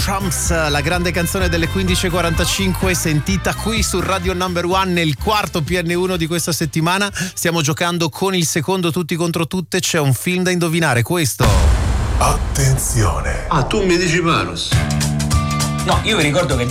Trumps, la grande canzone delle 15:45, sentita qui su Radio Number One nel quarto PN1 di questa settimana. Stiamo giocando con il secondo Tutti contro tutte. C'è un film da indovinare, questo. Attenzione. Ah, tu mi dici Manus? No, io vi ricordo che